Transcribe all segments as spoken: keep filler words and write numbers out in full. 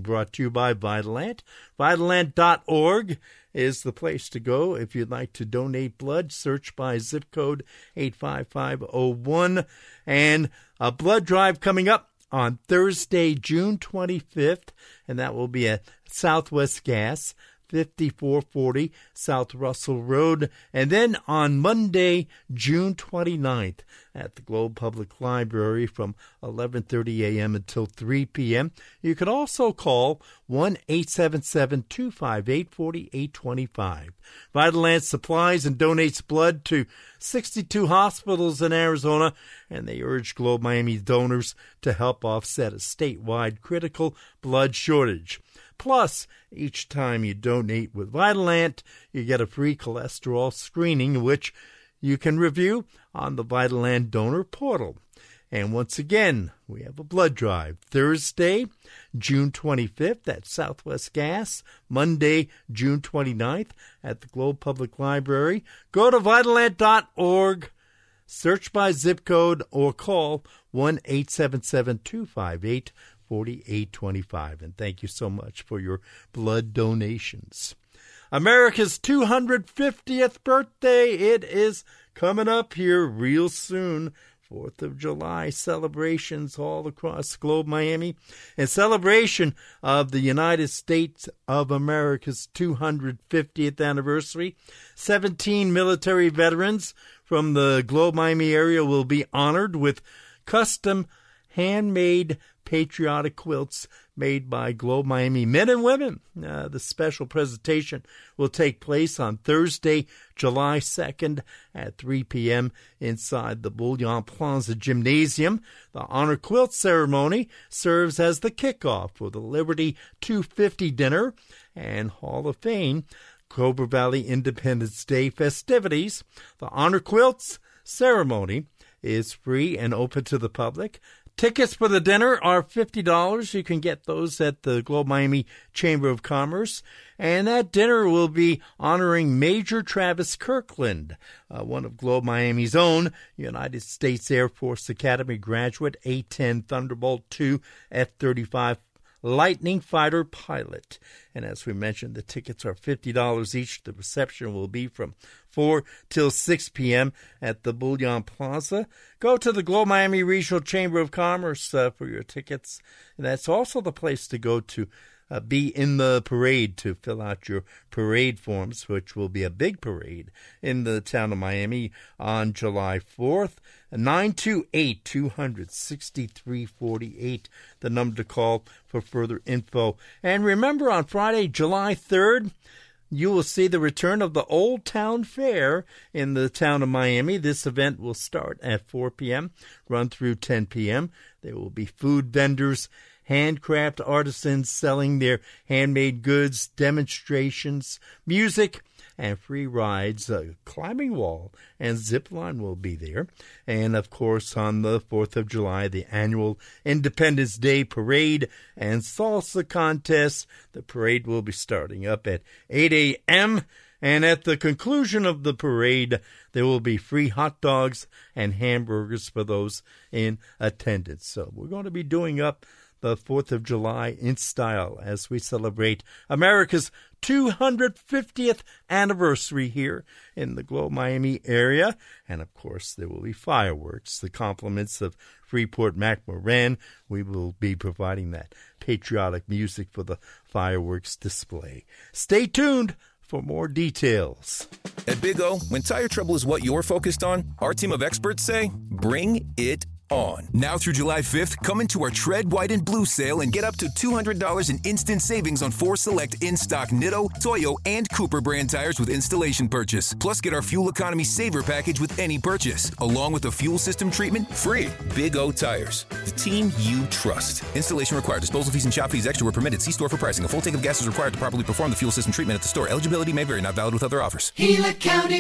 brought to you by Vitalant. Vitalant dot org is the place to go if you'd like to donate blood. Search by zip code eight five five zero one. And a blood drive coming up on Thursday, June twenty-fifth, and that will be at Southwest Gas, fifty-four forty South Russell Road. And then on Monday, June twenty-ninth, at the Globe Public Library from eleven thirty a.m. until three p.m. You can also call one eight seven seven, two five eight, four eight two five. Vitalant supplies and donates blood to sixty-two hospitals in Arizona, and they urge Globe Miami donors to help offset a statewide critical blood shortage. Plus, each time you donate with Vitalant, you get a free cholesterol screening, which you can review on the Vitalant donor portal. And once again, we have a blood drive Thursday, June twenty-fifth at Southwest Gas, Monday, June twenty-ninth at the Globe Public Library. Go to Vitalant dot org, search by zip code, or call one eight seven seven, two five eight, four eight two five. And thank you so much for your blood donations. America's two hundred fiftieth birthday, it is coming up here real soon. fourth of July celebrations all across Globe Miami. In celebration of the United States of America's two hundred fiftieth anniversary, seventeen military veterans from the Globe Miami area will be honored with custom handmade patriotic quilts made by Globe Miami men and women. Uh, the special presentation will take place on Thursday, July second at three p.m. inside the Bouillon Plaza Gymnasium. The honor quilt ceremony serves as the kickoff for the Liberty two fifty dinner and Hall of Fame Cobra Valley Independence Day festivities. The honor quilts ceremony is free and open to the public. Tickets for the dinner are fifty dollars. You can get those at the Globe Miami Chamber of Commerce. And that dinner will be honoring Major Travis Kirkland, uh, one of Globe Miami's own, United States Air Force Academy graduate, A ten Thunderbolt two F thirty-five Lightning Fighter pilot. And as we mentioned, the tickets are fifty dollars each. The reception will be from four till six p.m. at the Bouillon Plaza. Go to the Globe Miami Regional Chamber of Commerce uh, for your tickets. And that's also the place to go to uh, be in the parade to fill out your parade forms, which will be a big parade in the town of Miami on July fourth. nine two eight, two six three, four eight, the number to call for further info. And remember, on Friday, July third, you will see the return of the Old Town Fair in the town of Miami. This event will start at four p.m., run through ten p.m. There will be food vendors, handcraft artisans selling their handmade goods, demonstrations, music, and free rides. A climbing wall and zip line will be there. And, of course, on the fourth of July, the annual Independence Day Parade and Salsa Contest. The parade will be starting up at eight a.m., and at the conclusion of the parade, there will be free hot dogs and hamburgers for those in attendance. So we're going to be doing up the fourth of July in style as we celebrate America's two hundred fiftieth anniversary here in the Globe Miami area. And, of course, there will be fireworks, the compliments of Freeport McMoran. We will be providing that patriotic music for the fireworks display. Stay tuned for more details. At Big O, when tire trouble is what you're focused on, our team of experts say, bring it on. Now through July fifth, come into our Tread White and Blue sale and get up to two hundred dollars in instant savings on four select in-stock Nitto, Toyo, and Cooper brand tires with installation purchase. Plus, get our Fuel Economy Saver package with any purchase, along with a fuel system treatment free. Big O Tires, the team you trust. Installation required. Disposal fees and shop fees extra were permitted. See store for pricing. A full tank of gas is required to properly perform the fuel system treatment at the store. Eligibility may vary. Not valid with other offers. Gila County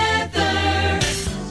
weather.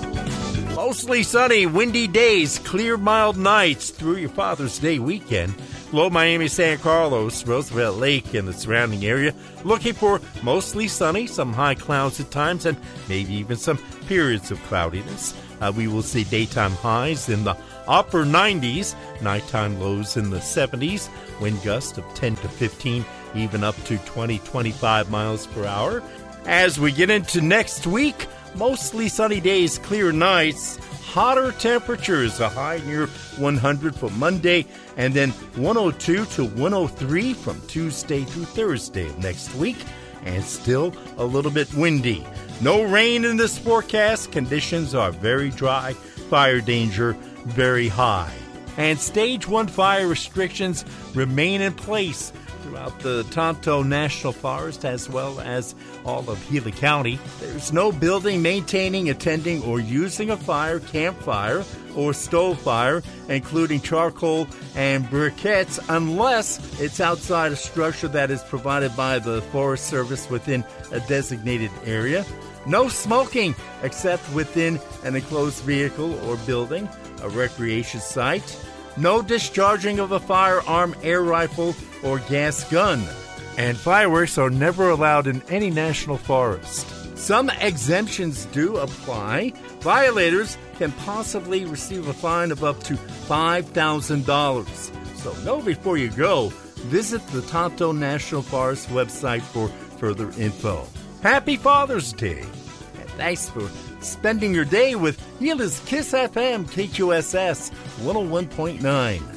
Mostly sunny, windy days, clear, mild nights through your Father's Day weekend. Globe Miami, San Carlos, Roosevelt Lake, and the surrounding area. Looking for mostly sunny, some high clouds at times, and maybe even some periods of cloudiness. Uh, we will see daytime highs in the upper nineties, nighttime lows in the seventies, wind gusts of ten to fifteen, even up to twenty to twenty-five miles per hour. As we get into next week, mostly sunny days, clear nights, hotter temperatures, a high near one hundred for Monday, and then one oh two to one oh three from Tuesday through Thursday of next week, and still a little bit windy. No rain in this forecast. Conditions are very dry. Fire danger very high. And Stage one fire restrictions remain in place throughout the Tonto National Forest as well as all of Gila County. There's no building, maintaining, attending, or using a fire, campfire, or stove fire, including charcoal and briquettes, unless it's outside a structure that is provided by the Forest Service within a designated area. No smoking except within an enclosed vehicle or building, a recreation site. No discharging of a firearm, air rifle, or gas gun. And fireworks are never allowed in any national forest. Some exemptions do apply. Violators can possibly receive a fine of up to five thousand dollars. So know before you go. Visit the Tonto National Forest website for further info. Happy Father's Day. And thanks for spending your day with Gila's Kiss F M K Q S S one oh one point nine.